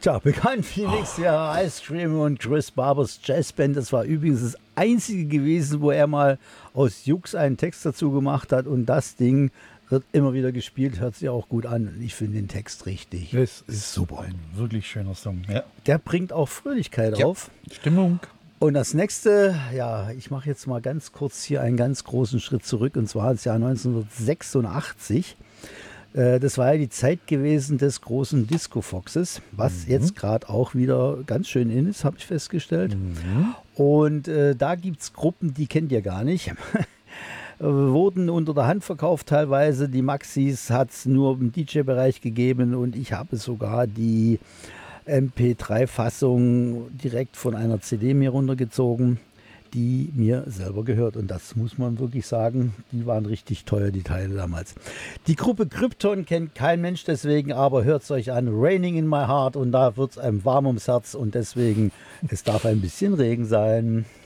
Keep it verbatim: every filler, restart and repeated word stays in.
Tja, bekannt wie nächstes Jahr Ice Cream und Chris Barbers Jazzband. Das war übrigens das einzige gewesen, wo er mal aus Jux einen Text dazu gemacht hat. Und das Ding wird immer wieder gespielt, hört sich auch gut an. Ich finde den Text richtig. Das ist super. Ein wirklich schöner Song. Ja. Der bringt auch Fröhlichkeit Ja. auf. Stimmung. Und das nächste, ja, ich mache jetzt mal ganz kurz hier einen ganz großen Schritt zurück. Und zwar ins Jahr neunzehnhundertsechsundachtzig. Das war ja die Zeit gewesen des großen Disco Foxes, was mhm. jetzt gerade auch wieder ganz schön in ist, habe ich festgestellt. Mhm. Und äh, da gibt es Gruppen, die kennt ihr gar nicht. Wurden unter der Hand verkauft teilweise. Die Maxis hat es nur im D J-Bereich gegeben und ich habe sogar die M P drei Fassung direkt von einer C D mir runtergezogen, die mir selber gehört. Und das muss man wirklich sagen, die waren richtig teuer, die Teile damals. Die Gruppe Krypton kennt kein Mensch deswegen, aber hört es euch an, Raining in My Heart, und da wird es einem warm ums Herz und deswegen, es darf ein bisschen Regen sein.